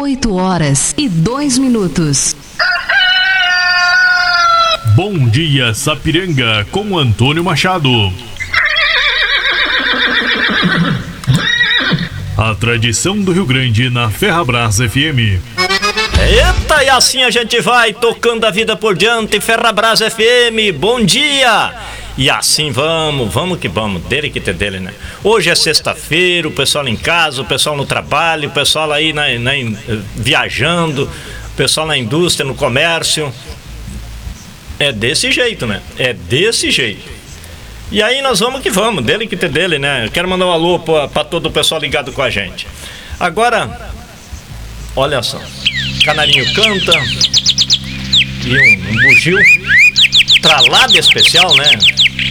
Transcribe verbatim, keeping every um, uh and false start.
oito horas e dois minutos. Bom dia, Sapiranga, com Antônio Machado. A tradição do Rio Grande na Ferrabras F M. Eita, e assim a gente vai tocando a vida por diante. Ferrabras F M, bom dia! E assim vamos, vamos que vamos, dele que ter dele, né? Hoje é sexta-feira, o pessoal em casa, o pessoal no trabalho, o pessoal aí na, na, viajando, o pessoal na indústria, no comércio. É desse jeito, né? É desse jeito. E aí nós vamos que vamos, dele que ter dele, né? Eu quero mandar um alô pra, pra todo o pessoal ligado com a gente. Agora, olha só, canarinho canta e um, um bugio tralado especial, né?